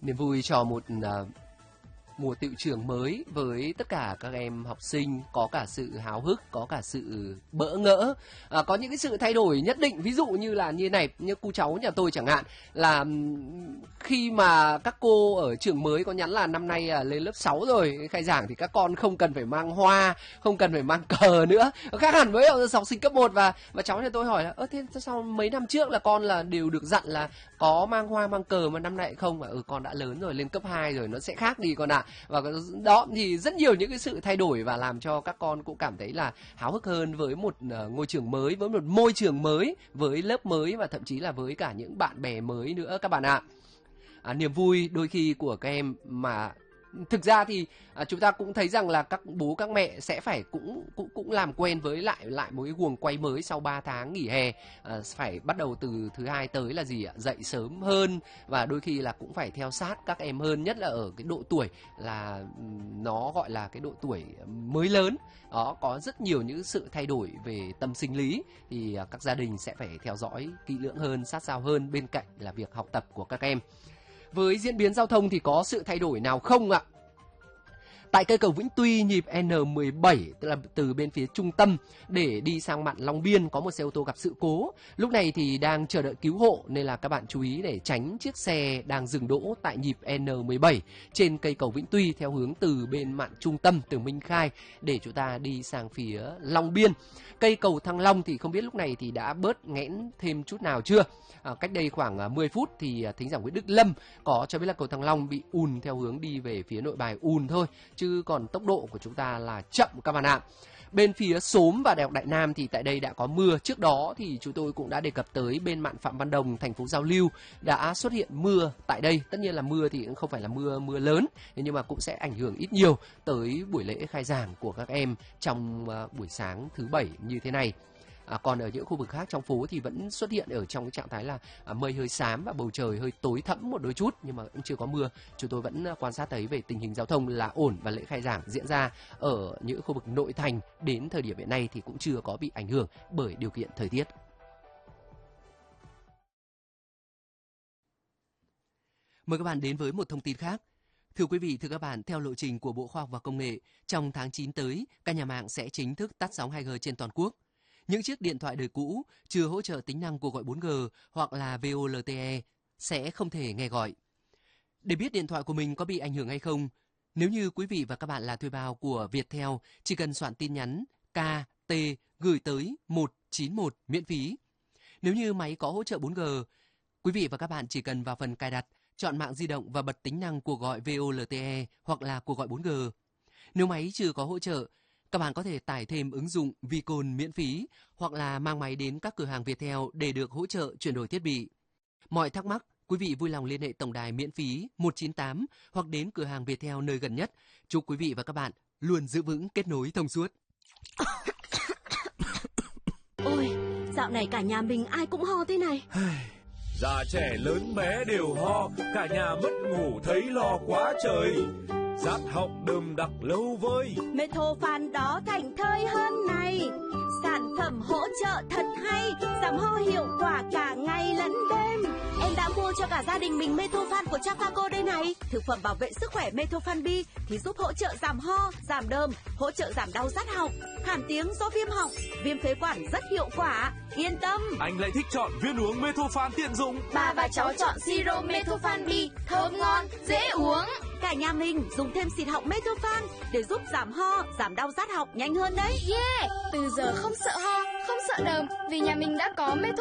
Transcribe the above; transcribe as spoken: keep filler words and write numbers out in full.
Niềm vui cho một uh, mùa tựu trường mới với tất cả các em học sinh, có cả sự háo hức, có cả sự bỡ ngỡ, à, có những cái sự thay đổi nhất định. Ví dụ như là như này, như cô cháu nhà tôi chẳng hạn, là khi mà các cô ở trường mới có nhắn là năm nay à, lên lớp sáu rồi, khai giảng thì các con không cần phải mang hoa, không cần phải mang cờ nữa, khác hẳn với học sinh cấp một. Và và cháu nhà tôi hỏi là ơ thế sao mấy năm trước là con là đều được dặn là có mang hoa mang cờ mà năm nay không? Và ừ, con đã lớn rồi, lên cấp hai rồi nó sẽ khác đi con ạ. À. Và đó thì rất nhiều những cái sự thay đổi và làm cho các con cũng cảm thấy là háo hức hơn với một ngôi trường mới, với một môi trường mới, với lớp mới và thậm chí là với cả những bạn bè mới nữa các bạn ạ. À, niềm vui đôi khi của các em mà thực ra thì à, chúng ta cũng thấy rằng là các bố các mẹ sẽ phải cũng cũng cũng làm quen với lại lại một cái guồng quay mới sau ba tháng nghỉ hè, à, phải bắt đầu từ thứ hai tới là gì ạ? Dậy sớm hơn và đôi khi là cũng phải theo sát các em hơn, nhất là ở cái độ tuổi là nó gọi là cái độ tuổi mới lớn. Đó, có rất nhiều những sự thay đổi về tâm sinh lý thì à, các gia đình sẽ phải theo dõi kỹ lưỡng hơn, sát sao hơn bên cạnh là việc học tập của các em. Với diễn biến giao thông thì có sự thay đổi nào không ạ? Tại cây cầu Vĩnh Tuy nhịp N mười bảy, tức là từ bên phía trung tâm để đi sang mạn Long Biên, có một xe ô tô gặp sự cố. Lúc này thì đang chờ đợi cứu hộ nên là các bạn chú ý để tránh chiếc xe đang dừng đỗ tại nhịp N mười bảy trên cây cầu Vĩnh Tuy theo hướng từ bên mạn trung tâm, từ Minh Khai để chúng ta đi sang phía Long Biên. Cây cầu Thăng Long thì không biết lúc này thì đã bớt nghẽn thêm chút nào chưa? À, cách đây khoảng mười phút thì thính giả Nguyễn Đức Lâm có cho biết là cầu Thăng Long bị ùn theo hướng đi về phía Nội Bài, ùn thôi chứ còn tốc độ của chúng ta là chậm các bạn ạ. Bên phía Xóm và Đại học Đại Nam thì tại đây đã có mưa. Trước đó thì chúng tôi cũng đã đề cập tới bên mạn Phạm Văn Đồng, thành phố Giao Lưu đã xuất hiện mưa tại đây. Tất nhiên là mưa thì cũng không phải là mưa mưa lớn, nhưng mà cũng sẽ ảnh hưởng ít nhiều tới buổi lễ khai giảng của các em trong uh, buổi sáng thứ bảy như thế này. À, còn ở những khu vực khác trong phố thì vẫn xuất hiện ở trong cái trạng thái là à, mây hơi xám và bầu trời hơi tối thẫm một đôi chút, nhưng mà cũng chưa có mưa. Chúng tôi vẫn quan sát thấy về tình hình giao thông là ổn và lễ khai giảng diễn ra ở những khu vực nội thành đến thời điểm hiện nay thì cũng chưa có bị ảnh hưởng bởi điều kiện thời tiết. Mời các bạn đến với một thông tin khác. Thưa quý vị, thưa các bạn, theo lộ trình của Bộ Khoa học và Công nghệ, trong tháng chín tới, các nhà mạng sẽ chính thức tắt sóng hai G trên toàn quốc. Những chiếc điện thoại đời cũ chưa hỗ trợ tính năng cuộc gọi bốn G hoặc là V O L T E sẽ không thể nghe gọi. Để biết điện thoại của mình có bị ảnh hưởng hay không, nếu như quý vị và các bạn là thuê bao của Viettel, chỉ cần soạn tin nhắn K T gửi tới một chín một miễn phí. Nếu như máy có hỗ trợ bốn G, quý vị và các bạn chỉ cần vào phần cài đặt, chọn mạng di động và bật tính năng cuộc gọi V O L T E hoặc là cuộc gọi bốn G. Nếu máy chưa có hỗ trợ, các bạn có thể tải thêm ứng dụng Vicon miễn phí hoặc là mang máy đến các cửa hàng Viettel để được hỗ trợ chuyển đổi thiết bị. Mọi thắc mắc, quý vị vui lòng liên hệ tổng đài miễn phí một chín tám hoặc đến cửa hàng Viettel nơi gần nhất. Chúc quý vị và các bạn luôn giữ vững kết nối thông suốt. Ôi, dạo này cả nhà mình ai cũng ho thế này. Già trẻ lớn bé đều ho, cả nhà mất ngủ thấy lo quá trời. Rát họng đơm đặc lâu vơi. Methophan đó thành thơi hơn này. Sản phẩm hỗ trợ thật hay, giảm ho hiệu quả cả ngày lẫn đêm. Em đã mua cho cả gia đình mình Methophan của Chafaco đây này. Thực phẩm bảo vệ sức khỏe Methophan B thì giúp hỗ trợ giảm ho, giảm đờm, hỗ trợ giảm đau rát họng, hàn tiếng do viêm họng, viêm phế quản rất hiệu quả. Yên tâm. Anh lại thích chọn viên uống Methophan tiện dụng. Bà và cháu chọn siro Methophan B, thơm ngon, dễ uống. Cả nhà mình dùng thêm xịt họng Methophan để giúp giảm ho, giảm đau rát họng nhanh hơn đấy. Yeah, từ giờ không sợ ho, không sợ đờm vì nhà mình đã có Methophan.